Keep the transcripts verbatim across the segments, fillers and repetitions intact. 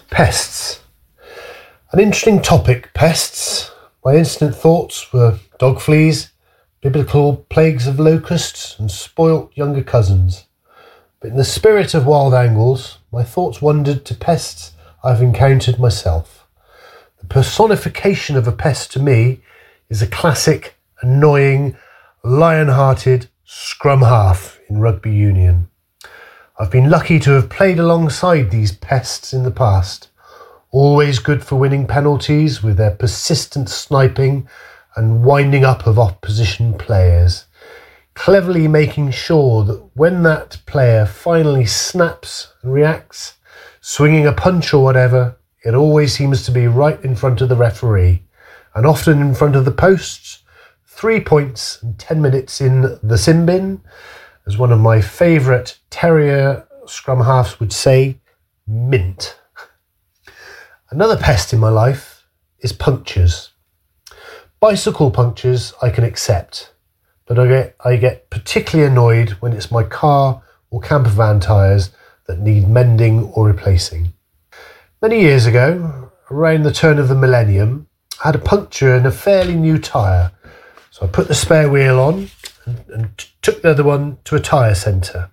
Pests. An interesting topic, pests. My instant thoughts were dog fleas, biblical plagues of locusts, and spoilt younger cousins. But in the spirit of wild angles, my thoughts wandered to pests I've encountered myself. The personification of a pest to me is a classic, annoying, lion-hearted scrum half in rugby union. I've been lucky to have played alongside these pests in the past, always good for winning penalties with their persistent sniping and winding up of opposition players, cleverly making sure that when that player finally snaps and reacts, swinging a punch or whatever, it always seems to be right in front of the referee, and often in front of the posts, three points and ten minutes in the sin bin, as one of my favourite terrier scrum halves would say, mint. Another pest in my life is punctures. Bicycle punctures I can accept, but I get, I get particularly annoyed when it's my car or camper van tyres that need mending or replacing. Many years ago, around the turn of the millennium, I had a puncture in a fairly new tyre, so I put the spare wheel on and, and t- took the other one to a tyre centre.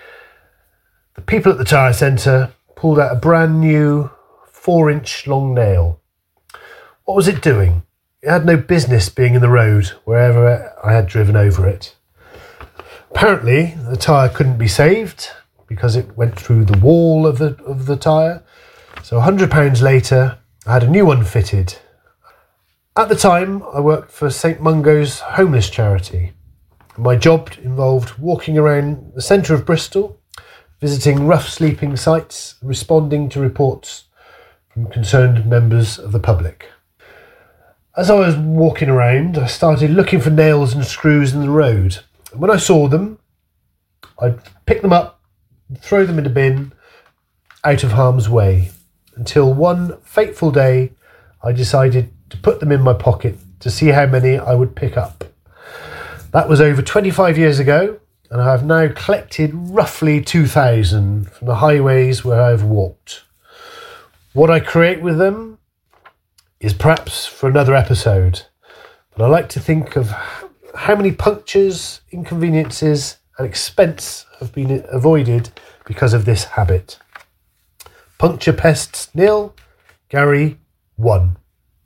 The people at the tyre centre pulled out a brand new four inch long nail. What was it doing? It had no business being in the road wherever I had driven over it. Apparently, the tyre couldn't be saved because it went through the wall of the of the tyre. So one hundred pounds later, I had a new one fitted. At the time, I worked for St Mungo's homeless charity. My job involved walking around the centre of Bristol, visiting rough sleeping sites, and responding to reports from concerned members of the public. As I was walking around, I started looking for nails and screws in the road. And when I saw them, I'd pick them up, throw them in a bin, out of harm's way, until one fateful day I decided to put them in my pocket to see how many I would pick up. That was over twenty-five years ago, and I have now collected roughly two thousand from the highways where I've walked. What I create with them is perhaps for another episode, but I like to think of how many punctures, inconveniences and expense have been avoided because of this habit. Puncture pests nil, Gary one.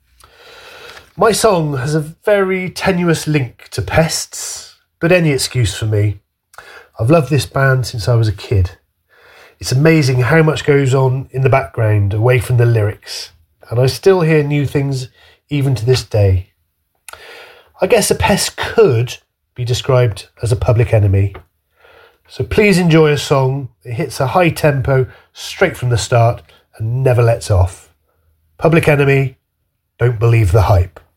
My song has a very tenuous link to pests, but any excuse for me. I've loved this band since I was a kid. It's amazing how much goes on in the background away from the lyrics, and I still hear new things even to this day. I guess a pest could be described as a public enemy. So please enjoy a song that hits a high tempo straight from the start and never lets off. Public Enemy, Don't Believe the Hype.